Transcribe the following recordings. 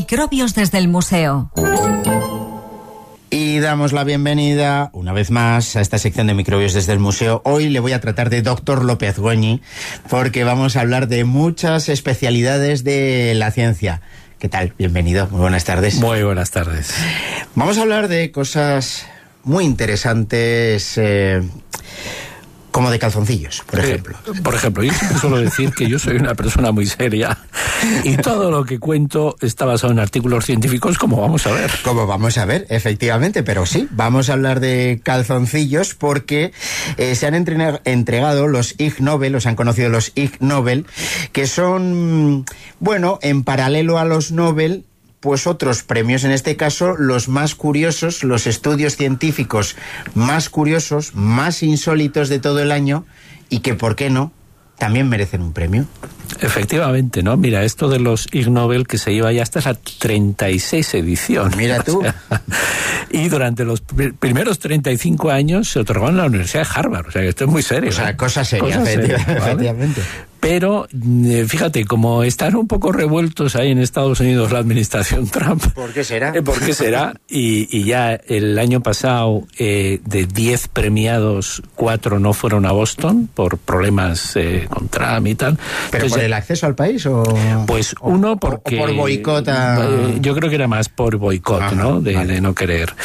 Microbios desde el museo. Y damos la bienvenida una vez más a esta sección de Microbios desde el museo. Hoy le voy a tratar de Dr. López Goñi, porque vamos a hablar de muchas especialidades de la ciencia. ¿Qué tal? Bienvenido, muy buenas tardes. Muy buenas tardes. Vamos a hablar de cosas muy interesantes, como de calzoncillos, por ejemplo. Por ejemplo, yo siempre suelo decir que yo soy una persona muy seria y todo lo que cuento está basado en artículos científicos, como vamos a ver. Como vamos a ver, efectivamente, pero sí, vamos a hablar de calzoncillos porque se han entregado los Ig Nobel, los han conocido los Ig Nobel, que son, bueno, en paralelo a los Nobel, pues otros premios, en este caso los más curiosos, los estudios científicos más curiosos, más insólitos de todo el año y que, ¿por qué no?, también merecen un premio. Efectivamente, ¿no? Mira, esto de los Ig Nobel que se lleva ya hasta la 36 edición. Mira tú. O sea, y durante los primeros 35 años se otorgó en la Universidad de Harvard. O sea, que esto es muy serio. O sea, ¿eh? cosa seria, efectivamente. Pero, fíjate, como están un poco revueltos ahí en Estados Unidos la administración Trump. ¿Por qué será? ¿Por qué será? Y ya el año pasado, de 10 premiados, 4 no fueron a Boston por problemas con Trump y tal. ¿Pero entonces, por el acceso al país o...? Pues uno porque... ¿O por boicot yo creo que era más por boicot, ajá, ¿no? De no querer...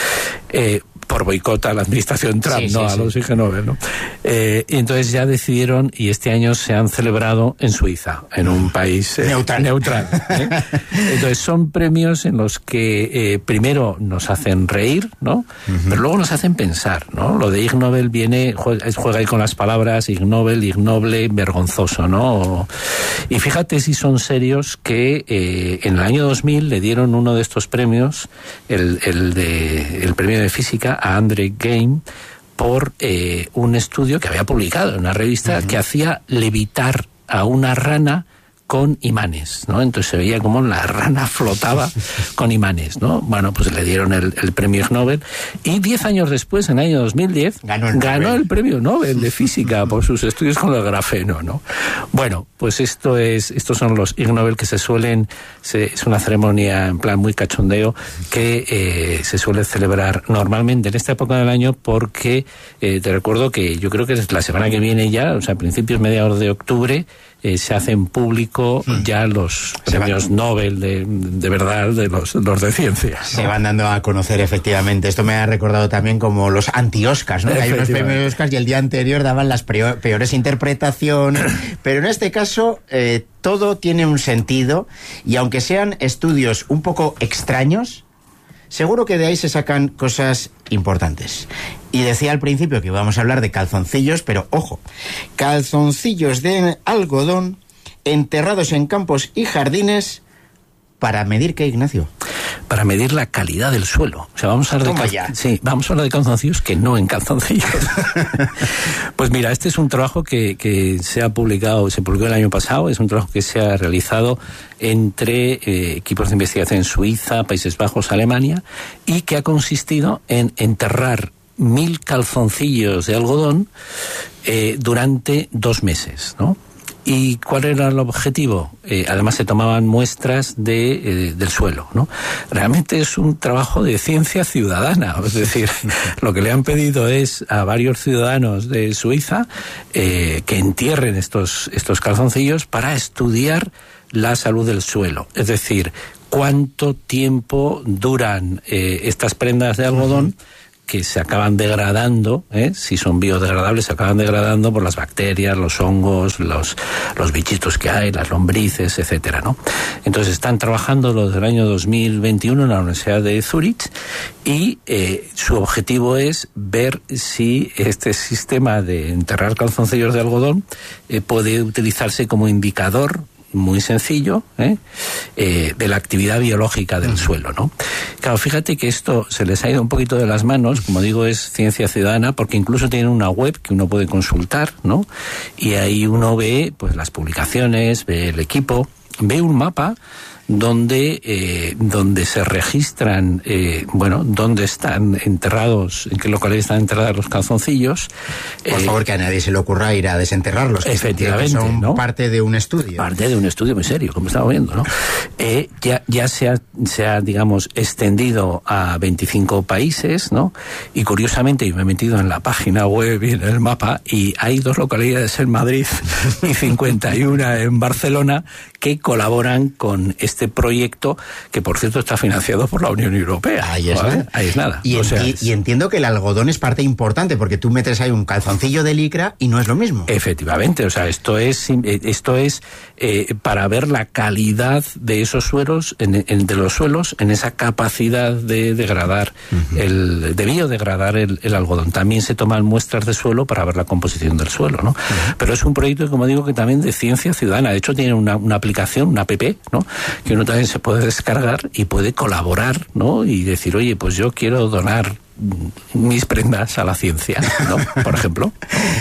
por boicot a la administración Trump, sí, a los Ig Nobel, ¿no? Y entonces ya decidieron, y este año se han celebrado en Suiza, en un país neutral. Entonces son premios en los que primero nos hacen reír, ¿no? Pero luego nos hacen pensar, ¿no? Lo de Ig Nobel juega ahí con las palabras Ig Nobel, ignoble, vergonzoso, ¿no? Y fíjate si son serios que en el año 2000 le dieron uno de estos premios, el premio de física, a Andre Geim, por un estudio que había publicado en una revista que hacía levitar a una rana con imanes, ¿no? Entonces se veía como la rana flotaba con imanes, ¿no? Bueno, pues le dieron el premio Ig Nobel y 10 años después, en el año 2010, ganó el premio Nobel de física por sus estudios con el grafeno, ¿no? Bueno, pues estos son los Ig Nobel que es una ceremonia en plan muy cachondeo que se suele celebrar normalmente en esta época del año porque te recuerdo que yo creo que es la semana que viene ya, o sea, principios, mediados de octubre, se hacen público ya los premios Nobel de verdad, de los de ciencia, ¿no? Se van dando a conocer, efectivamente. Esto me ha recordado también como los anti-Oscars, ¿no? Que hay unos premios Oscars y el día anterior daban las peores interpretaciones. Pero en este caso, todo tiene un sentido y aunque sean estudios un poco extraños, seguro que de ahí se sacan cosas importantes. Y decía al principio que íbamos a hablar de calzoncillos, pero ojo, calzoncillos de algodón enterrados en campos y jardines, ¿para medir qué, Ignacio? Para medir la calidad del suelo. O sea, vamos a hablar vamos a hablar de calzoncillos que no en calzoncillos. Pues mira, este es un trabajo que se publicó el año pasado, es un trabajo que se ha realizado entre equipos de investigación en Suiza, Países Bajos, Alemania, y que ha consistido en enterrar 1000 calzoncillos de algodón durante 2 meses, ¿no? ¿Y cuál era el objetivo? Además se tomaban muestras del suelo, ¿no? Realmente es un trabajo de ciencia ciudadana, es decir, lo que le han pedido es a varios ciudadanos de Suiza que entierren estos calzoncillos para estudiar la salud del suelo, es decir, cuánto tiempo duran estas prendas de algodón que se acaban degradando, si son biodegradables, se acaban degradando por las bacterias, los hongos, los bichitos que hay, las lombrices, etcétera, ¿no? Entonces están trabajando desde el año 2021 en la Universidad de Zúrich y su objetivo es ver si este sistema de enterrar calzoncillos de algodón puede utilizarse como indicador muy sencillo de la actividad biológica del suelo, ¿no? Claro, fíjate que esto se les ha ido un poquito de las manos, como digo, es ciencia ciudadana, porque incluso tienen una web que uno puede consultar, ¿no? Y ahí uno ve pues las publicaciones, ve el equipo, ve un mapa donde se registran, dónde están enterrados, en qué localidad están enterrados los calzoncillos. Por favor, que a nadie se le ocurra ir a desenterrarlos. Efectivamente, que son, ¿no?, parte de un estudio. Parte de un estudio muy serio, como estamos viendo, ¿no? Ya se ha, digamos, extendido a 25 países, ¿no? Y curiosamente, yo me he metido en la página web y en el mapa, y hay 2 localidades en Madrid y 51 en Barcelona que colaboran con este proyecto, que por cierto está financiado por la Unión Europea. Ahí es, ¿vale? Ahí es nada. Y entiendo que el algodón es parte importante, porque tú metes ahí un calzoncillo de licra y no es lo mismo. Efectivamente, o sea, esto es para ver la calidad de esos suelos, de los suelos, en esa capacidad de degradar, de biodegradar el algodón. También se toman muestras de suelo para ver la composición del suelo, ¿no? Pero es un proyecto, como digo, que también de ciencia ciudadana. De hecho, tiene una aplicación, una app, ¿no?, que uno también se puede descargar y puede colaborar, ¿no?, y decir, oye, pues yo quiero donar mis prendas a la ciencia, ¿no?, por ejemplo.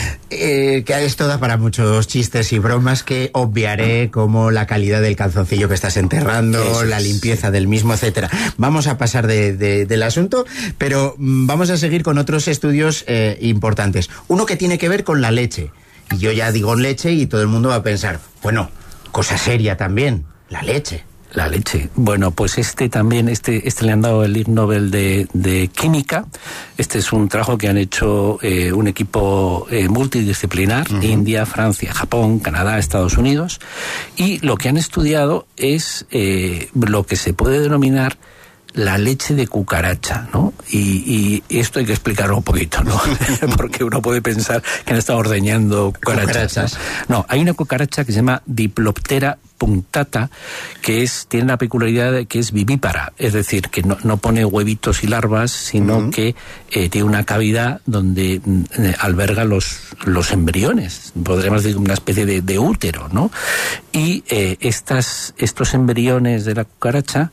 Que esto da para muchos chistes y bromas que obviaré, como la calidad del calzoncillo que estás enterrando, la limpieza del mismo, etcétera. Vamos a pasar del asunto, pero vamos a seguir con otros estudios importantes. Uno que tiene que ver con la leche. Y yo ya digo leche y todo el mundo va a pensar, bueno, cosa seria también, la leche. La leche. Bueno, pues este le han dado el Ig Nobel de Química. Este es un trabajo que han hecho un equipo multidisciplinar, India, Francia, Japón, Canadá, Estados Unidos, y lo que han estudiado es lo que se puede denominar la leche de cucaracha, ¿no? Y esto hay que explicarlo un poquito, ¿no? Porque uno puede pensar que han estado ordeñando cucarachas. No, hay una cucaracha que se llama Diploptera punctata, que tiene la peculiaridad de que es vivípara, es decir, que no pone huevitos y larvas, sino que tiene una cavidad donde alberga los embriones, podríamos decir una especie de útero, ¿no? Y estos embriones de la cucaracha,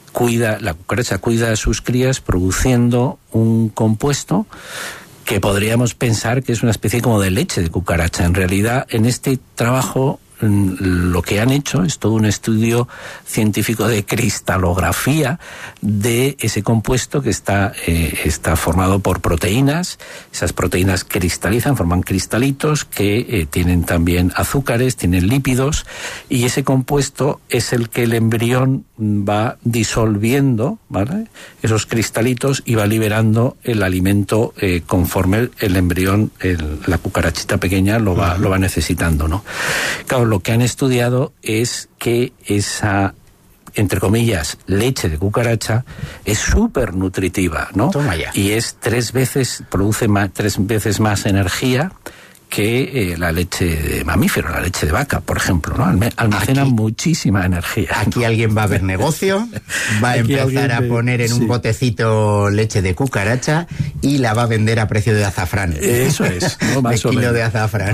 la cucaracha cuida a sus crías produciendo un compuesto que podríamos pensar que es una especie como de leche de cucaracha. En realidad, en este trabajo, lo que han hecho es todo un estudio científico de cristalografía de ese compuesto que está formado por proteínas. Esas proteínas cristalizan, forman cristalitos que tienen también azúcares, tienen lípidos, y ese compuesto es el que el embrión va disolviendo, ¿vale?, esos cristalitos, y va liberando el alimento conforme el embrión, la cucarachita pequeña lo va necesitando, ¿no? Claro, lo que han estudiado es que esa, entre comillas, leche de cucaracha es súper nutritiva, ¿no? Toma ya. Y produce 3 veces más energía que la leche de mamífero, la leche de vaca, por ejemplo, ¿no? Almacena muchísima energía, ¿no? Aquí alguien va a ver negocio, va a empezar a poner en un botecito leche de cucaracha y la va a vender a precio de azafrán. Eso es, ¿no? Más de kilo de azafrán.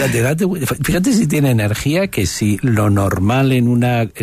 Fíjate si tiene energía, que si lo normal en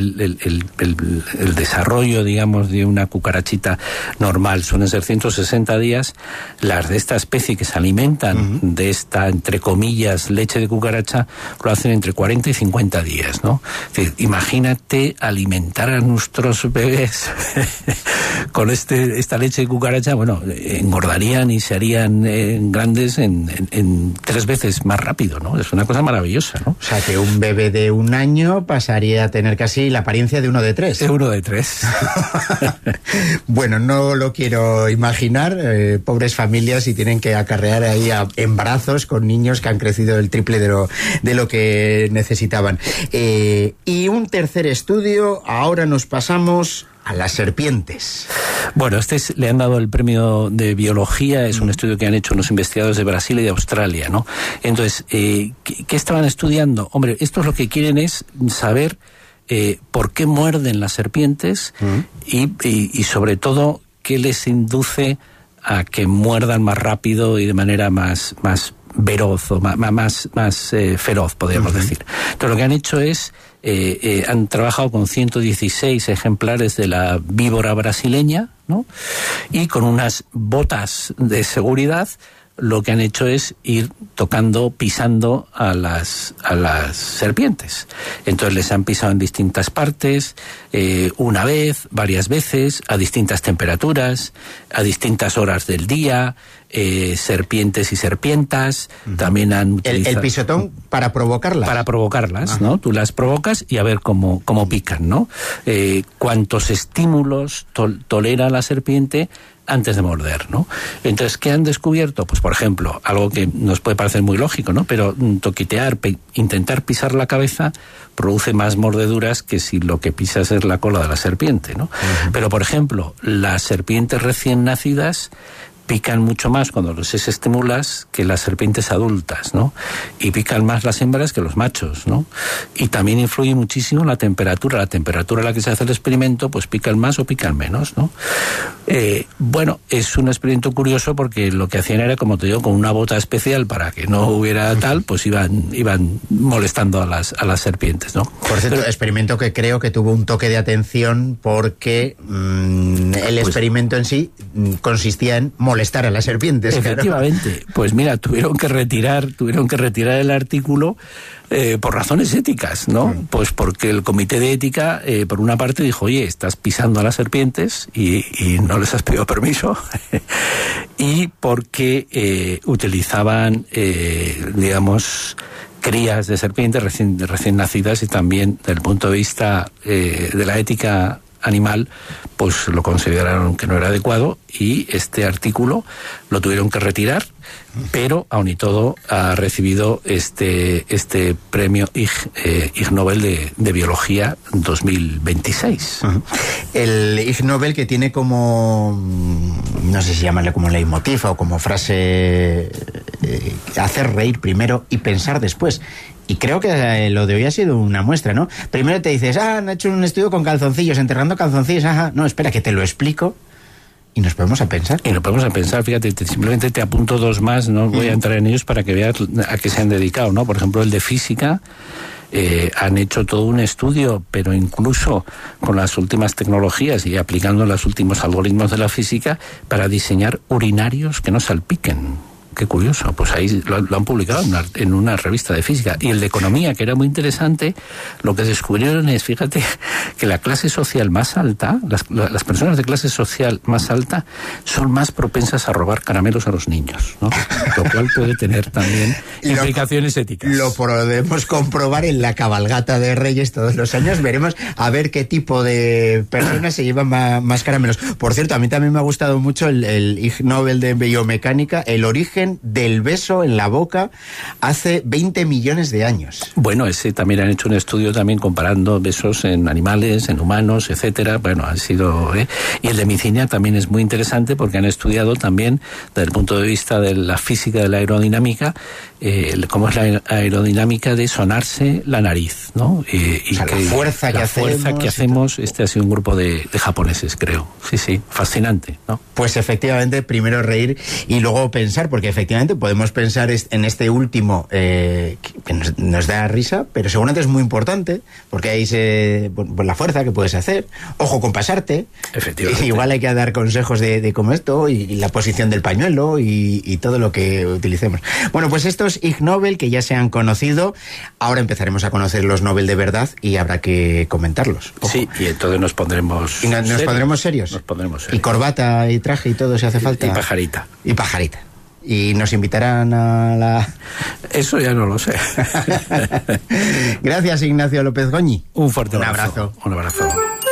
el desarrollo, digamos, de una cucarachita normal suelen ser 160 días, las de esta especie que se alimentan de esta, entre comillas, leche de cucaracha, lo hacen entre 40 y 50 días, ¿no? Es decir, imagínate alimentar a nuestros bebés con esta leche de cucaracha. Bueno, engordarían y se harían grandes en 3 veces más rápido, ¿no? Es una cosa maravillosa, ¿no? O sea, que un bebé de 1 año pasaría a tener casi la apariencia de uno de 3. De uno de 3. Bueno, no lo quiero imaginar. Pobres familias, y tienen que acarrear ahí embarazos con niños que han crecido el triple de lo que necesitaban. Y un tercer estudio, ahora nos pasamos a las serpientes. Bueno, le han dado el premio de biología, es un estudio que han hecho unos investigadores de Brasil y de Australia, ¿no? Entonces, ¿qué estaban estudiando? Hombre, estos lo que quieren es saber por qué muerden las serpientes y sobre todo qué les induce a que muerdan más rápido y de manera más veloz o más feroz, podríamos decir. Entonces, lo que han hecho es han trabajado con 116 ejemplares de la víbora brasileña, ¿no? Y con unas botas de seguridad lo que han hecho es ir tocando, pisando a las serpientes. Entonces les han pisado en distintas partes, una vez, varias veces, a distintas temperaturas, a distintas horas del día, serpientes y serpientas. También han utilizado el pisotón para provocarlas. Para provocarlas, ¿no? Tú las provocas y a ver cómo pican, ¿no? Cuántos estímulos tolera la serpiente antes de morder, ¿no? Entonces, ¿qué han descubierto? Pues, por ejemplo, algo que nos puede parecer muy lógico, ¿no? Pero toquitear, intentar pisar la cabeza produce más mordeduras que si lo que pisas es la cola de la serpiente, ¿no? Pero, por ejemplo, las serpientes recién nacidas pican mucho más cuando los estimulas que las serpientes adultas, ¿no? Y pican más las hembras que los machos, ¿no? Y también influye muchísimo la temperatura a la que se hace el experimento, pues pican más o pican menos, ¿no? Bueno, es un experimento curioso porque lo que hacían era, como te digo, con una bota especial para que no hubiera tal, pues iban molestando a las serpientes, ¿no? Por cierto, experimento que creo que tuvo un toque de atención porque el experimento en sí consistía en molestar a las serpientes. Efectivamente. Claro. Pues mira, tuvieron que retirar el artículo por razones éticas, ¿no? Pues porque el comité de ética, por una parte, dijo, oye, estás pisando a las serpientes y no les has pedido permiso. Y porque utilizaban, digamos, crías de serpientes recién nacidas, y también, desde el punto de vista de la ética animal, pues lo consideraron que no era adecuado, y este artículo lo tuvieron que retirar, pero aun y todo ha recibido este premio Ig Nobel de Biología 2026. El Ig Nobel, que tiene como, no sé si llamarle como leitmotiv o como frase, hacer reír primero y pensar después. Y creo que lo de hoy ha sido una muestra, ¿no? Primero te dices, han hecho un estudio con calzoncillos, enterrando calzoncillos, no, espera, que te lo explico. Y nos ponemos a pensar. Fíjate, simplemente te apunto dos más, no voy a entrar en ellos para que veas a qué se han dedicado, ¿no? Por ejemplo, el de física, han hecho todo un estudio, pero incluso con las últimas tecnologías y aplicando los últimos algoritmos de la física, para diseñar urinarios que no salpiquen. Qué curioso, pues ahí lo han publicado en una revista de física. Y el de economía, que era muy interesante, lo que descubrieron es, fíjate, que la clase social más alta, las personas de clase social más alta, son más propensas a robar caramelos a los niños, ¿no? Lo cual puede tener también implicaciones éticas. Lo podemos comprobar en la cabalgata de Reyes todos los años. Veremos a ver qué tipo de personas se llevan más caramelos. Por cierto, a mí también me ha gustado mucho el Ig Nobel de Biomecánica, el origen del beso en la boca hace 20 millones de años. Bueno, ese también han hecho un estudio también comparando besos en animales, en humanos, etcétera. Bueno, han sido... Y el de medicina también es muy interesante porque han estudiado también, desde el punto de vista de la física de la aerodinámica, cómo es la aerodinámica de sonarse la nariz, ¿no? Y o sea, la fuerza que hacemos, este ha sido un grupo de japoneses, creo. Sí, fascinante, ¿no? Pues efectivamente, primero reír y luego pensar, porque efectivamente podemos pensar en este último que nos da risa, pero seguramente es muy importante, porque ahí pues la fuerza que puedes hacer, ojo con pasarte. Efectivamente. Igual hay que dar consejos de cómo esto, y la posición del pañuelo y todo lo que utilicemos. Bueno, pues estos Ig Nobel que ya se han conocido, ahora empezaremos a conocer los Nobel de verdad y habrá que comentarlos. Ojo. Sí, y entonces nos pondremos... ¿Y nos pondremos serios? Nos pondremos serios. Y corbata y traje y todo si hace falta. Y pajarita. Y pajarita. ¿Y nos invitarán a la...? Eso ya no lo sé. Gracias, Ignacio López Goñi. Un fuerte abrazo. Un abrazo.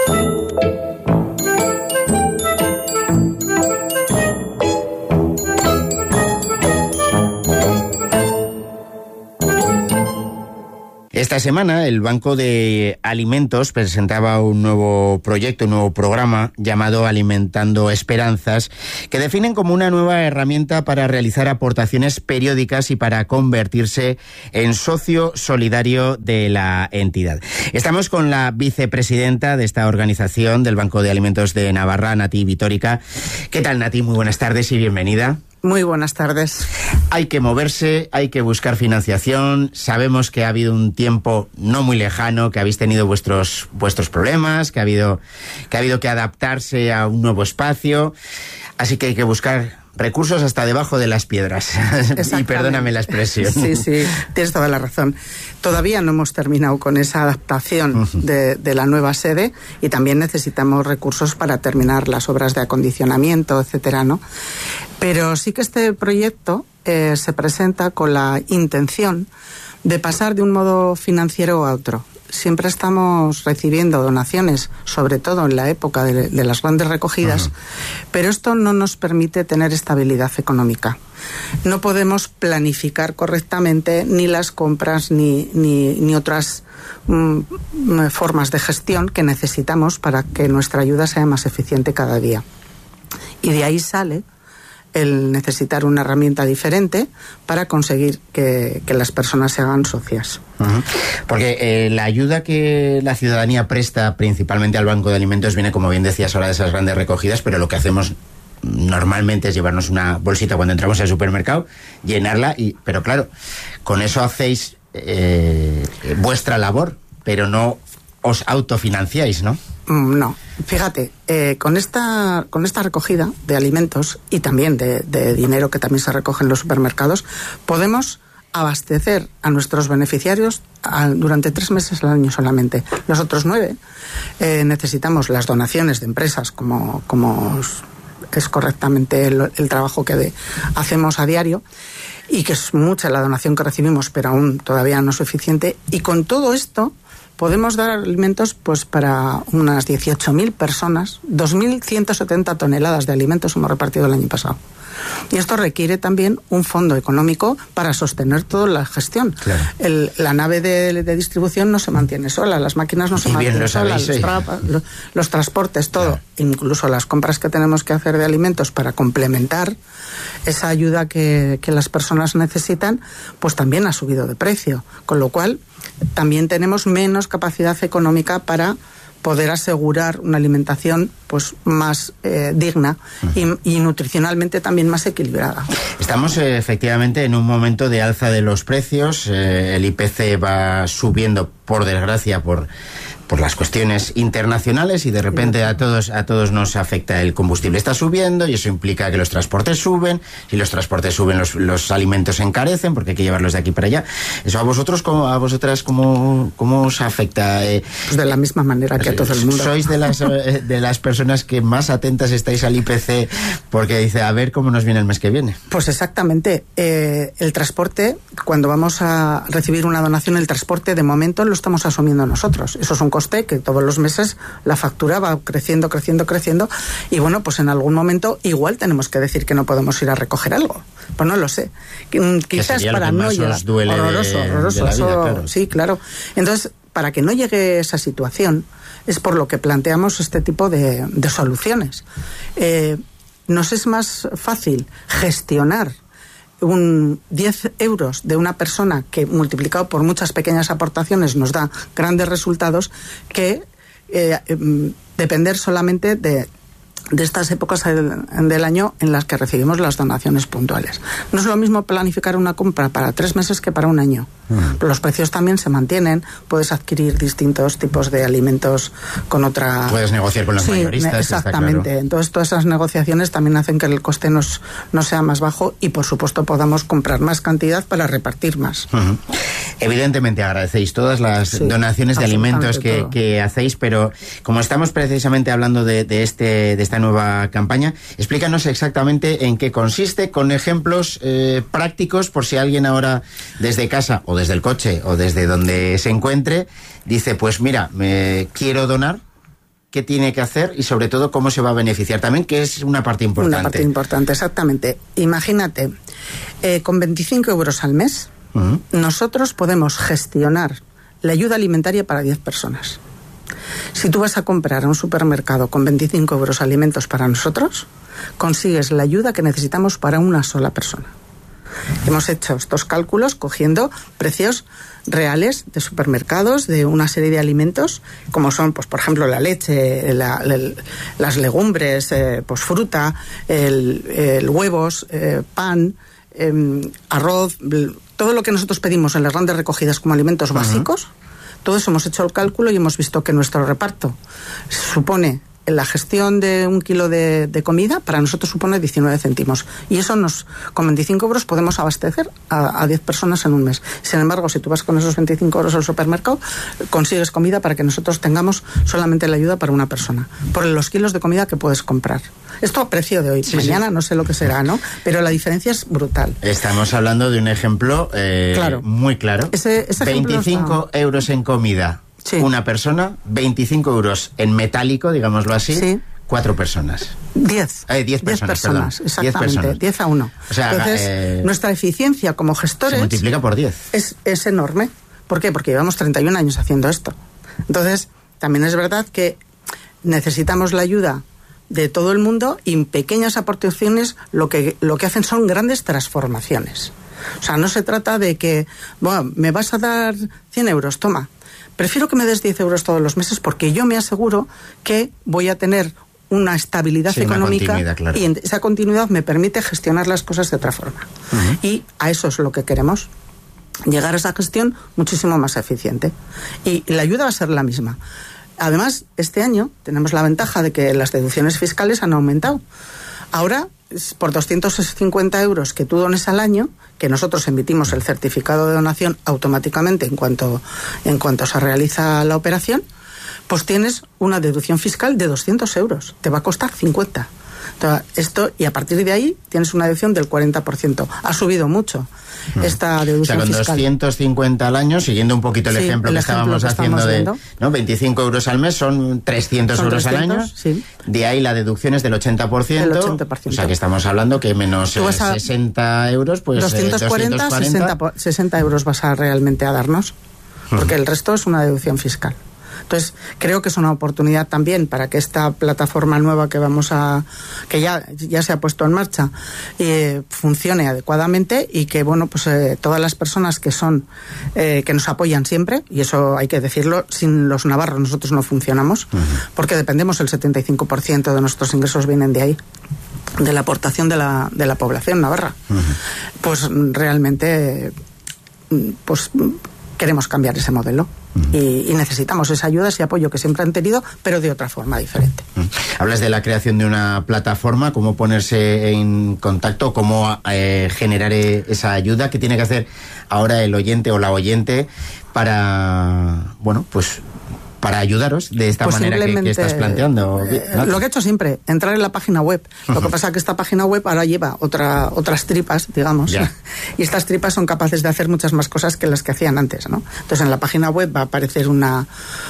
Esta semana el Banco de Alimentos presentaba un nuevo proyecto, un nuevo programa llamado Alimentando Esperanzas, que definen como una nueva herramienta para realizar aportaciones periódicas y para convertirse en socio solidario de la entidad. Estamos con la vicepresidenta de esta organización del Banco de Alimentos de Navarra, Nati Vitórica. ¿Qué tal, Nati? Muy buenas tardes y bienvenida. Muy buenas tardes. Hay que moverse, hay que buscar financiación. Sabemos que ha habido un tiempo no muy lejano, que habéis tenido vuestros problemas, que ha habido que adaptarse a un nuevo espacio. Así que hay que buscar recursos hasta debajo de las piedras. Y perdóname la expresión. Sí, tienes toda la razón. Todavía no hemos terminado con esa adaptación de la nueva sede y también necesitamos recursos para terminar las obras de acondicionamiento, etcétera, ¿no? Pero sí que este proyecto se presenta con la intención de pasar de un modo financiero a otro. Siempre estamos recibiendo donaciones, sobre todo en la época de las grandes recogidas, pero esto no nos permite tener estabilidad económica. No podemos planificar correctamente ni las compras ni otras formas de gestión que necesitamos para que nuestra ayuda sea más eficiente cada día. Y de ahí sale el necesitar una herramienta diferente para conseguir que las personas se hagan socias. Porque la ayuda que la ciudadanía presta principalmente al Banco de Alimentos viene, como bien decías ahora, de esas grandes recogidas, pero lo que hacemos normalmente es llevarnos una bolsita cuando entramos al supermercado, llenarla, pero claro, con eso hacéis vuestra labor, pero no os autofinanciáis, ¿no? No, fíjate, con esta recogida de alimentos y también de dinero que también se recoge en los supermercados, podemos abastecer a nuestros beneficiarios durante 3 meses al año solamente. Los otros 9 necesitamos las donaciones de empresas, como es correctamente el trabajo que hacemos a diario, y que es mucha la donación que recibimos, pero aún todavía no es suficiente. Y con todo esto podemos dar alimentos pues para unas 18.000 personas. 2.170 toneladas de alimentos hemos repartido el año pasado. Y esto requiere también un fondo económico para sostener toda la gestión. Claro. La nave de distribución no se mantiene sola, las máquinas no se mantienen solas, los transportes, todo, claro. Incluso las compras que tenemos que hacer de alimentos para complementar esa ayuda que las personas necesitan, pues también ha subido de precio. Con lo cual, también tenemos menos capacidad económica para poder asegurar una alimentación pues más digna y nutricionalmente también más equilibrada. Estamos efectivamente en un momento de alza de los precios. El IPC va subiendo, por desgracia, por las cuestiones internacionales, y de repente a todos nos afecta. El combustible está subiendo y eso implica que los transportes suben. Si los transportes suben, los alimentos se encarecen porque hay que llevarlos de aquí para allá. ¿Eso a vosotros, a vosotras, cómo os afecta? Pues de la misma manera que a todo el mundo. ¿Sois de las personas que más atentas estáis al IPC porque dice, a ver cómo nos viene el mes que viene? Pues exactamente. El transporte, cuando vamos a recibir una donación, el transporte de momento lo estamos asumiendo nosotros. Eso es un coste que todos los meses la factura va creciendo, y bueno, pues en algún momento igual tenemos que decir que no podemos ir a recoger algo. Pues no lo sé. Quizás para no llegar. Horroroso. Vida, claro. Sí, claro. Entonces, para que no llegue esa situación, es por lo que planteamos este tipo de soluciones. Nos es más fácil gestionar 10 euros de una persona que multiplicado por muchas pequeñas aportaciones nos da grandes resultados que depender solamente de estas épocas del año en las que recibimos las donaciones puntuales. No es lo mismo planificar una compra para 3 meses que para un año. Los precios también se mantienen, puedes adquirir distintos tipos de alimentos con otra... Puedes negociar con los mayoristas. Exactamente. Está claro. Entonces todas esas negociaciones también hacen que el coste no sea más bajo y por supuesto podamos comprar más cantidad para repartir más. Evidentemente agradecéis todas las donaciones de alimentos que hacéis, pero como estamos precisamente hablando de esta nueva campaña, explícanos exactamente en qué consiste, con ejemplos prácticos, por si alguien ahora desde casa o desde el coche o desde donde se encuentre dice, pues mira, me quiero donar. ¿Qué tiene que hacer y sobre todo cómo se va a beneficiar también, que es una parte importante? Una parte importante, exactamente. Imagínate, con 25 euros al mes, nosotros podemos gestionar la ayuda alimentaria para 10 personas. Si tú vas a comprar a un supermercado con 25 euros alimentos para nosotros, consigues la ayuda que necesitamos para una sola persona. Hemos hecho estos cálculos cogiendo precios reales de supermercados de una serie de alimentos, como son, pues por ejemplo, la leche, las legumbres, pues fruta, huevos, pan, arroz, todo lo que nosotros pedimos en las grandes recogidas como alimentos básicos. Todo eso hemos hecho el cálculo y hemos visto que nuestro reparto supone la gestión de 1 kilo de comida para nosotros supone 19 céntimos. Y eso con 25 euros podemos abastecer a 10 personas en un mes. Sin embargo, si tú vas con esos 25 euros al supermercado, consigues comida para que nosotros tengamos solamente la ayuda para una persona, por los kilos de comida que puedes comprar. Esto a precio de hoy. Mañana no sé lo que será, ¿no? Pero la diferencia es brutal. Estamos hablando de un ejemplo muy claro. Ese 25 euros en comida, una persona, 25 euros en metálico, digámoslo así, 4 personas. 10 personas, perdón. Exactamente, 10 a 1. O sea, entonces, nuestra eficiencia como gestores... Se multiplica por 10. Es enorme. ¿Por qué? Porque llevamos 31 años haciendo esto. Entonces, también es verdad que necesitamos la ayuda de todo el mundo, y en pequeñas aportaciones lo que hacen son grandes transformaciones. O sea, no se trata de que, bueno, me vas a dar 100 euros, toma. Prefiero que me des 10 euros todos los meses, porque yo me aseguro que voy a tener una estabilidad económica, y esa continuidad me permite gestionar las cosas de otra forma. Y a eso es lo que queremos, llegar a esa gestión muchísimo más eficiente. Y la ayuda va a ser la misma. Además, este año tenemos la ventaja de que las deducciones fiscales han aumentado. Ahora, por 250 euros que tú dones al año, que nosotros emitimos el certificado de donación automáticamente en cuanto se realiza la operación, pues tienes una deducción fiscal de 200 euros. Te va a costar 50. Y a partir de ahí tienes una deducción del 40%. Ha subido mucho esta deducción fiscal. O sea, con 250 al año, siguiendo un poquito el ejemplo que estábamos haciendo de 25 euros al mes, son 300 euros al año. Sí. De ahí la deducción es del 80%. O sea, que estamos hablando que menos 60 euros, pues 240, 60 euros vas a realmente a darnos, porque el resto es una deducción fiscal. Entonces, creo que es una oportunidad también para que esta plataforma nueva que ya se ha puesto en marcha, funcione adecuadamente, y que, bueno, pues todas las personas que nos apoyan siempre, y eso hay que decirlo, sin los navarros nosotros no funcionamos, porque dependemos, el 75% de nuestros ingresos vienen de ahí, de la aportación de la población navarra. Pues realmente, pues queremos cambiar ese modelo. Y necesitamos esa ayuda, ese apoyo que siempre han tenido, pero de otra forma diferente. Hablas de la creación de una plataforma, cómo ponerse en contacto, cómo generar esa ayuda. ¿Qué tiene que hacer ahora el oyente o la oyente para, bueno, pues para ayudaros de esta manera que estás planteando? Lo que he hecho siempre, entrar en la página web. Lo que pasa es que esta página web ahora lleva otras tripas, digamos, y estas tripas son capaces de hacer muchas más cosas que las que hacían antes, ¿no? Entonces, en la página web va a aparecer una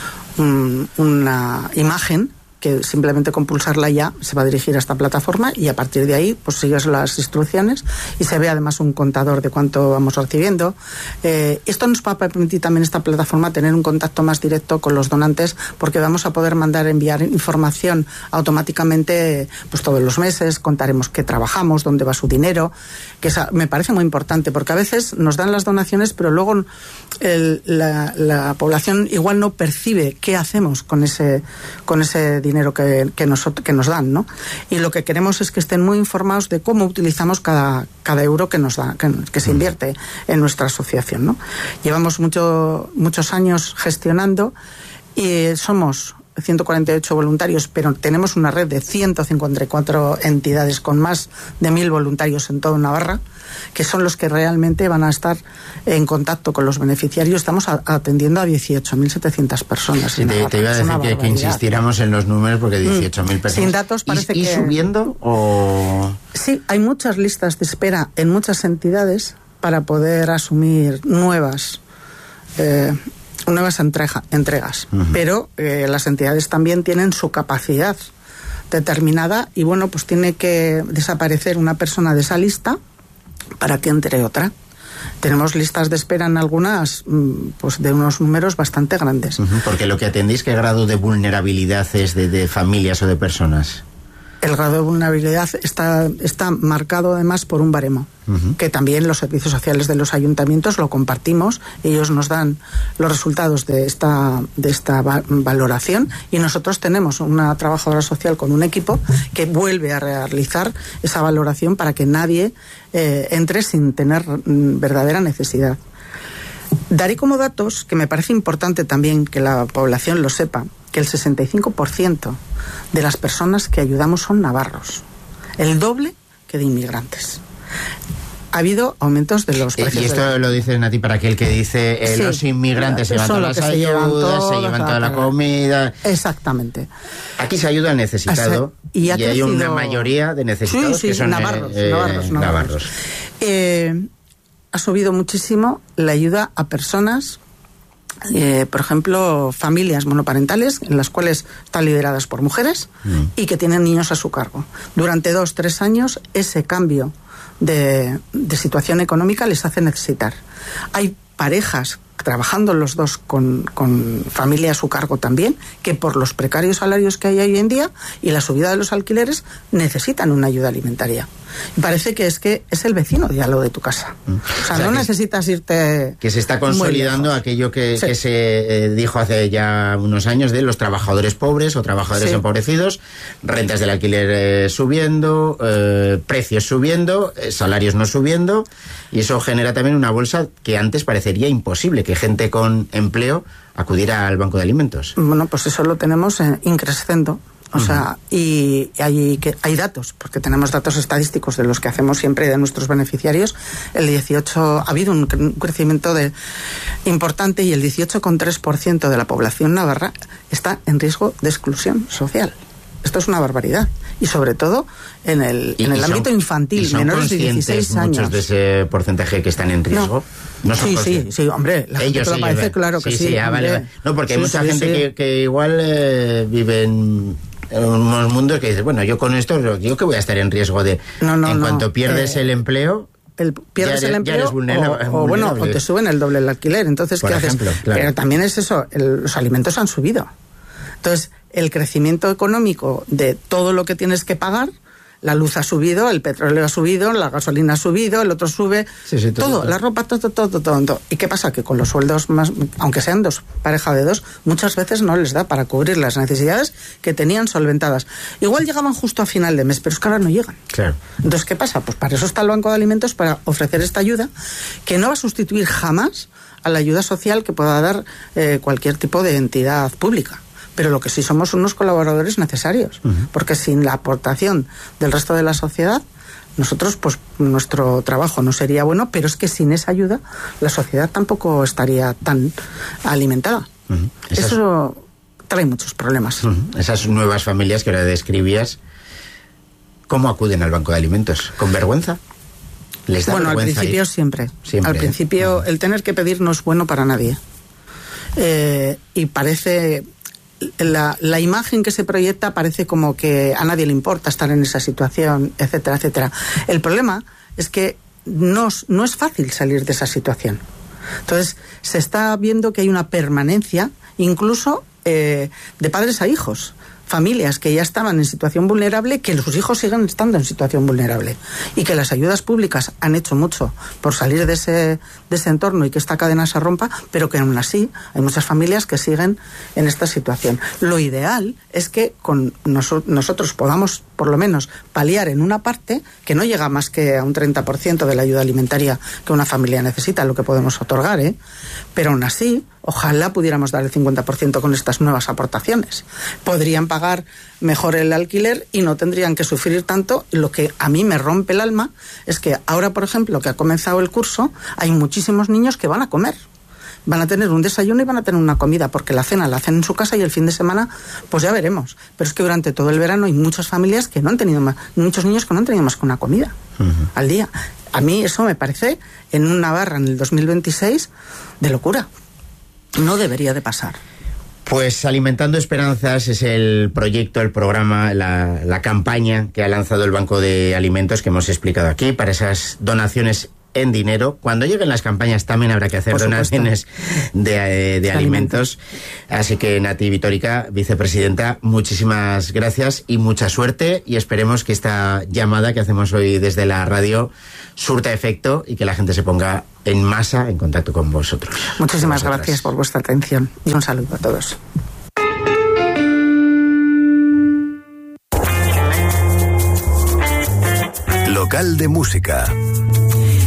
imagen que simplemente con pulsarla ya se va a dirigir a esta plataforma, y a partir de ahí pues sigues las instrucciones, y se ve además un contador de cuánto vamos recibiendo. Esto nos va a permitir también, esta plataforma, tener un contacto más directo con los donantes, porque vamos a poder enviar información automáticamente pues todos los meses, contaremos qué trabajamos, dónde va su dinero, que me parece muy importante, porque a veces nos dan las donaciones, pero luego la población igual no percibe qué hacemos con ese dinero que nos dan, ¿no? Y lo que queremos es que estén muy informados de cómo utilizamos cada euro que nos da, que se invierte en nuestra asociación, ¿no? Llevamos muchos años gestionando, y somos 148 voluntarios, pero tenemos una red de 154 entidades con más de 1.000 voluntarios en toda Navarra, que son los que realmente van a estar en contacto con los beneficiarios. Estamos atendiendo a 18.700 personas. Sí, te iba a decir que insistiéramos en los números, porque 18.000 personas. Sin datos parece ¿Y subiendo o...? Sí, hay muchas listas de espera en muchas entidades para poder asumir nuevas entregas, pero las entidades también tienen su capacidad determinada, y bueno, pues tiene que desaparecer una persona de esa lista para que entre otra. Tenemos listas de espera en algunas, pues de unos números bastante grandes. Porque lo que atendéis, ¿qué grado de vulnerabilidad es de familias o de personas? El grado de vulnerabilidad está marcado además por un baremo, que también los servicios sociales de los ayuntamientos lo compartimos. Ellos nos dan los resultados de esta valoración, y nosotros tenemos una trabajadora social con un equipo que vuelve a realizar esa valoración para que nadie entre sin tener verdadera necesidad. Daré como datos, que me parece importante también que la población lo sepa, que el 65% de las personas que ayudamos son navarros, el doble que de inmigrantes. Ha habido aumentos de los precios. Y esto lo dices, Nati, para aquel que dice sí, los inmigrantes se llevan todas las ayudas, se llevan toda la comida. Exactamente. Aquí se ayuda al necesitado y hay una mayoría de necesitados que son navarros. Ha subido muchísimo la ayuda a personas, por ejemplo, familias monoparentales en las cuales están lideradas por mujeres y que tienen niños a su cargo. Durante 2-3 años ese cambio de situación económica les hace necesitar. Hay parejas trabajando los dos con familia a su cargo también, que por los precarios salarios que hay hoy en día y la subida de los alquileres necesitan una ayuda alimentaria. Y parece que es el vecino ya lo de tu casa. O sea, no necesitas irte. Que se está consolidando aquello que se dijo hace ya unos años de los trabajadores pobres o trabajadores empobrecidos, rentas del alquiler subiendo, precios subiendo, salarios no subiendo, y eso genera también una bolsa que antes parecería imposible que gente con empleo acudiera al banco de alimentos. Bueno, pues eso lo tenemos increscendo. O sea, y hay datos, porque tenemos datos estadísticos de los que hacemos siempre de nuestros beneficiarios. El 18 ha habido un crecimiento importante y el 18,3% de la población navarra está en riesgo de exclusión social. Esto es una barbaridad. Y sobre todo en el ámbito infantil, menores de 16 años. ¿Muchos de ese porcentaje que están en riesgo? No son sí, hombre. La gente lo parece, claro que sí. Vale. No, porque hay mucha gente que igual vive en unos mundos que dice, bueno, yo con esto, yo que voy a estar en riesgo de... En cuanto pierdes el empleo... Pierdes el empleo o te suben el doble el alquiler. Entonces, ¿qué haces? Claro. Pero también es eso, los alimentos han subido. Entonces, el crecimiento económico de todo lo que tienes que pagar, la luz ha subido, el petróleo ha subido, la gasolina ha subido, el otro sube, todo, la ropa, todo. ¿Y qué pasa? Que con los sueldos más, aunque sean pareja de dos, muchas veces no les da para cubrir las necesidades que tenían solventadas. Igual llegaban justo a final de mes, pero es que ahora no llegan. Claro. Entonces, ¿qué pasa? Pues para eso está el Banco de Alimentos, para ofrecer esta ayuda, que no va a sustituir jamás a la ayuda social que pueda dar cualquier tipo de entidad pública. Pero lo que sí somos unos colaboradores necesarios, porque sin la aportación del resto de la sociedad, nosotros, pues nuestro trabajo no sería bueno, pero es que sin esa ayuda la sociedad tampoco estaría tan alimentada. Eso trae muchos problemas. Esas nuevas familias que ahora describías, ¿cómo acuden al Banco de Alimentos? ¿Con vergüenza? ¿Les da vergüenza? Al principio siempre. Al principio el tener que pedir no es bueno para nadie. Y parece... La imagen que se proyecta parece como que a nadie le importa estar en esa situación, etcétera, etcétera. El problema es que no es fácil salir de esa situación. Entonces, se está viendo que hay una permanencia, incluso de padres a hijos. Familias que ya estaban en situación vulnerable, que sus hijos siguen estando en situación vulnerable, y que las ayudas públicas han hecho mucho por salir de ese entorno y que esta cadena se rompa, pero que aún así hay muchas familias que siguen en esta situación. Lo ideal es que con nosotros podamos por lo menos paliar en una parte, que no llega más que a un 30% de la ayuda alimentaria que una familia necesita, lo que podemos otorgar, pero aún así ojalá pudiéramos dar el 50% con estas nuevas aportaciones. Podrían pagar mejor el alquiler y no tendrían que sufrir tanto. Lo que a mí me rompe el alma es que ahora, por ejemplo, que ha comenzado el curso, hay muchísimos niños que van a comer. Van a tener un desayuno y van a tener una comida, porque la cena la hacen en su casa y el fin de semana, pues ya veremos. Pero es que durante todo el verano hay muchas familias que no han tenido más, muchos niños que no han tenido más que una comida al día. A mí eso me parece, en una Navarra en el 2026, de locura. No debería de pasar. Pues Alimentando Esperanzas es el proyecto, el programa, la campaña que ha lanzado el Banco de Alimentos, que hemos explicado aquí, para esas donaciones en dinero. Cuando lleguen las campañas también habrá que hacer donaciones de alimentos. Así que Nati Vitórica, vicepresidenta, muchísimas gracias y mucha suerte, y esperemos que esta llamada que hacemos hoy desde la radio surta efecto y que la gente se ponga en masa en contacto con vosotros. Muchísimas gracias por vuestra atención y un saludo a todos. Local de música.